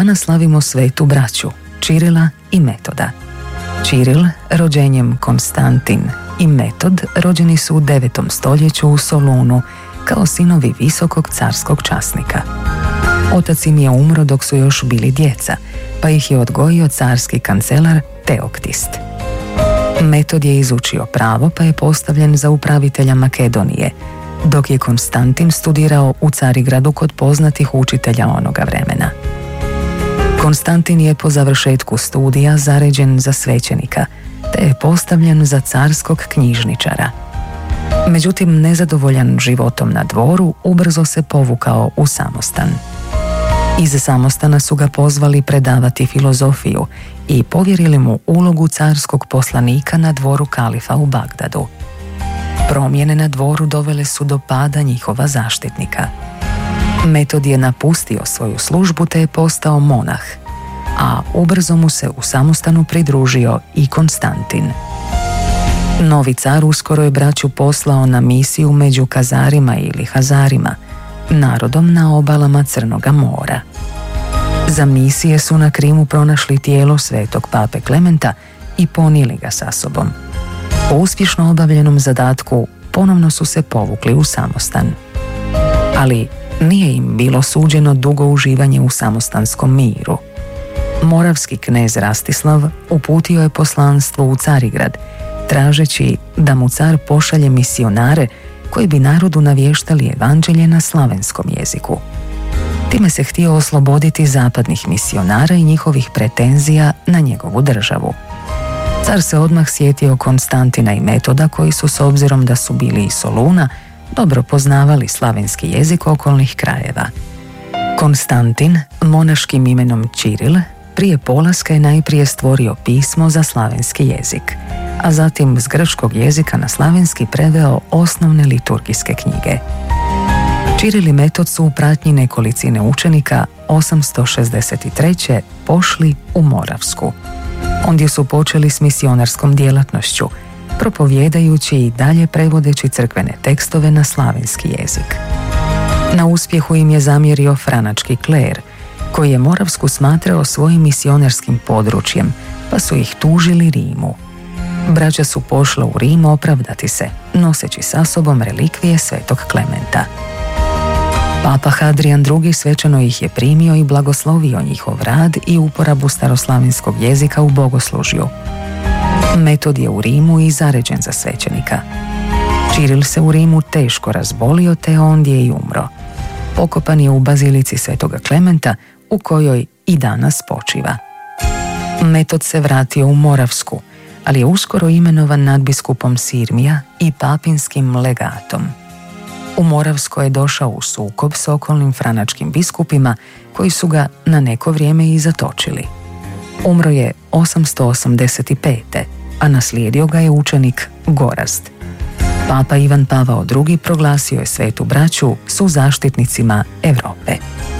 Danas slavimo svetu braću, Čirila i Metoda. Čiril, rođenjem Konstantin, i Metod rođeni su u 9. stoljeću u Solunu kao sinovi visokog carskog časnika. Otac im je umro dok su još bili djeca, pa ih je odgojio carski kancelar Teoktist. Metod je izučio pravo pa je postavljen za upravitelja Makedonije, dok je Konstantin studirao u Carigradu kod poznatih učitelja onoga vremena. Konstantin je po završetku studija zaređen za svećenika, te je postavljen za carskog knjižničara. Međutim, nezadovoljan životom na dvoru, ubrzo se povukao u samostan. Iz samostana su ga pozvali predavati filozofiju i povjerili mu ulogu carskog poslanika na dvoru kalifa u Bagdadu. Promjene na dvoru dovele su do pada njihova zaštitnika. Metod je napustio svoju službu te je postao monah, a ubrzo mu se u samostanu pridružio i Konstantin. Novi car uskoro je braću poslao na misiju među Kazarima ili Hazarima, narodom na obalama Crnoga mora. Za misije su na Krimu pronašli tijelo svetog pape Klementa i ponijeli ga sa sobom. Po uspješno obavljenom zadatku ponovno su se povukli u samostan. Ali nije im bilo suđeno dugo uživanje u samostanskom miru. Moravski knez Rastislav uputio je poslanstvo u Carigrad, tražeći da mu car pošalje misionare koji bi narodu navještali evanđelje na slavenskom jeziku. Time se htio osloboditi zapadnih misionara i njihovih pretenzija na njegovu državu. Car se odmah sjetio Konstantina i Metoda koji su, s obzirom da su bili iz Soluna, dobro poznavali slavenski jezik okolnih krajeva. Konstantin, monaškim imenom Čiril, prije polaska je najprije stvorio pismo za slavenski jezik, a zatim s grčkog jezika na slavenski preveo osnovne liturgijske knjige. Čiril i Metod su u pratnji nekolicine učenika 863. pošli u Moravsku. Ondje su počeli s misionarskom djelatnošću, propovjedajući i dalje prevodeći crkvene tekstove na slavenski jezik. Na uspjehu im je zamjerio franački kler, koji je Moravsku smatrao svojim misionarskim područjem, pa su ih tužili Rimu. Braća su pošla u Rim opravdati se, noseći sa sobom relikvije svetog Klementa. Papa Hadrian II. Svečano ih je primio i blagoslovio njihov rad i uporabu staroslavenskog jezika u bogoslužju. Metod je u Rimu i zaređen za svećenika. Čiril se u Rimu teško razbolio te ondje i umro. Pokopan je u bazilici svetoga Klementa u kojoj i danas počiva. Metod se vratio u Moravsku, ali je uskoro imenovan nadbiskupom Sirmija i papinskim legatom. U Moravskoj je došao u sukob s okolnim franačkim biskupima koji su ga na neko vrijeme i zatočili. Umro je 885. a naslijedio ga je učenik Gorazd. Papa Ivan Pavao II. Proglasio je svetu braću suzaštitnicima Europe.